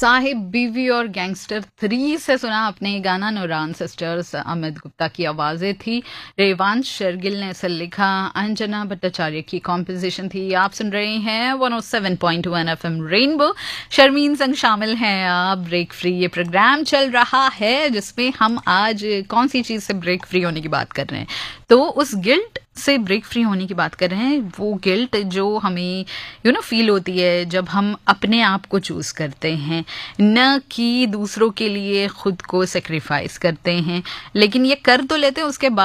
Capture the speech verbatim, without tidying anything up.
साहिब बीवी और gangster three से सुना आपने गाना। नूरान सिस्टर्स, अमित गुप्ता की आवाज़ें थी, रेवांश शर्गिल ने इसे लिखा, अंजना भट्टाचार्य की कॉम्पोजिशन थी। आप सुन रहे हैं one O seven point one FM rainbow. Sharmin संग शामिल हैं आप। ब्रेक फ्री ये प्रोग्राम चल रहा है जिसमें हम आज कौन सी चीज़ से ब्रेक फ्री होने की बात कर रहे हैं, तो उस गिल्ट से ब्रेक फ्री होने की बात कर रहे हैं। वो गिल्ट जो हमें यू नो फील होती है जब हम अपने आप को चूज करते हैं, न कि दूसरों के लिए खुद को सेक्रीफाइस करते हैं, लेकिन ये कर तो लेते हैं, उसके बाद